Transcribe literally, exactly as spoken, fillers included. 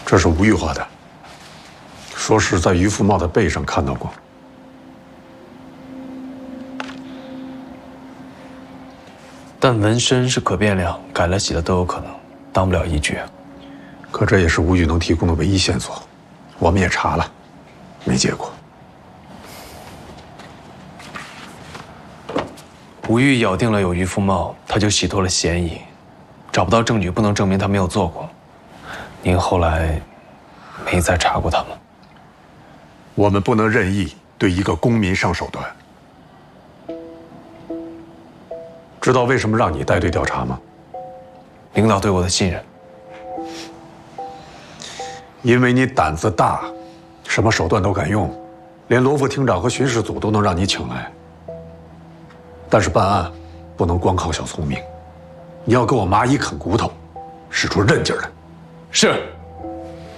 这是吴玉画的，说是在于福茂的背上看到过。 但纹身是可变量，改了洗了都有可能，当不了依据。 可这也是吴玉能提供的唯一线索，我们也查了，没结果。 吴玉咬定了有于福茂，他就洗脱了嫌疑，找不到证据，不能证明他没有做过。您后来没再查过他吗？ 我们不能任意对一个公民上手段。知道为什么让你带队调查吗？ 领导对我的信任。 因为你胆子大，什么手段都敢用，连罗副厅长和巡视组都能让你请来。但是办案不能光靠小聪明，你要给我蚂蚁啃骨头，使出韧劲儿来。 是。